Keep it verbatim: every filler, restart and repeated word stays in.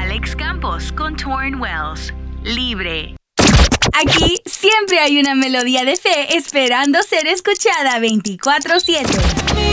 Alex Campos con Torn Wells. Libre. Aquí siempre hay una melodía de fe esperando ser escuchada veinticuatro siete.